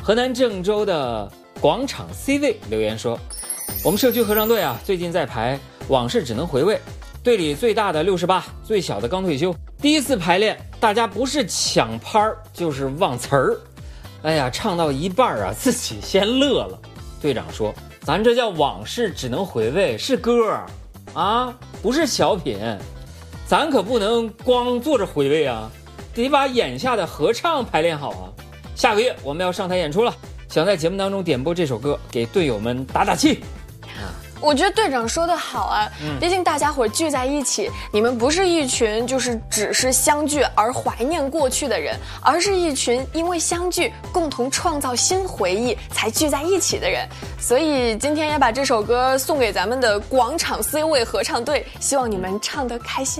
河南郑州的广场 C 位留言说，我们社区合唱队啊，最近在排《往事只能回味》，队里最大的68，最小的刚退休。第一次排练，大家不是抢拍儿就是忘词儿。哎呀，唱到一半啊，自己先乐了。队长说，咱这叫往事只能回味，是歌啊，不是小品，咱可不能光坐着回味啊，得把眼下的合唱排练好啊。下个月我们要上台演出了，想在节目当中点播这首歌给队友们打打气。 我觉得队长说的好啊，毕竟大家伙聚在一起，你们不是一群只是相聚而怀念过去的人，而是一群因为相聚共同创造新回忆才聚在一起的人。所以今天也把这首歌送给咱们的广场 C 位合唱队，希望你们唱得开心。